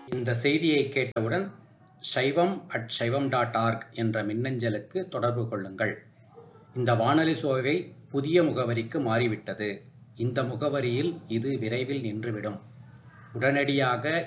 இந்த செய்தியை கேட்டவுடன் shaivam@shaivam.org என்ற மின்னஞ்சலுக்கு தொடர்பு கொள்ளுங்கள். இந்த வானொலி சோவை புதிய முகவரிக்கு மாறிவிட்டது. இந்த முகவரியில் இது விரைவில் நின்றுவிடும். உடனடியாக